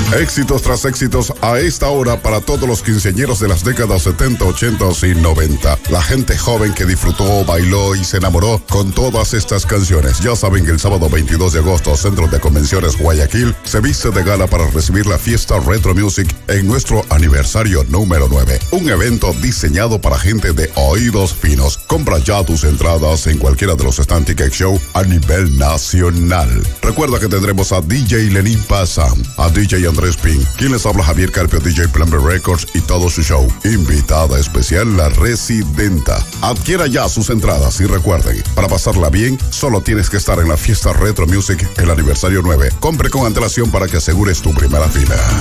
Éxitos tras éxitos a esta hora para todos los quinceañeros de las décadas 70, 80 y 90. La gente joven que disfrutó, bailó y se enamoró con todas estas canciones. Ya saben que el sábado 22 de agosto, Centro de Convenciones Guayaquil se viste de gala para recibir la fiesta Retro Music en nuestro aniversario número 9. Un evento diseñado para gente de oídos finos. Compra ya tus entradas en cualquiera de los Stand Ticket Show a nivel nacional. Recuerda que tendremos a DJ Lenín Pasa, a DJ Andrés Pin, quien les habla Javier Carpio, DJ Plumber Records y todo su show. Invitada especial, la Residenta. Adquiera ya sus entradas y recuerden, para pasarla bien, solo tienes que estar en la fiesta Retro Music, el aniversario 9. Compre con antelación para que asegures tu primera fila.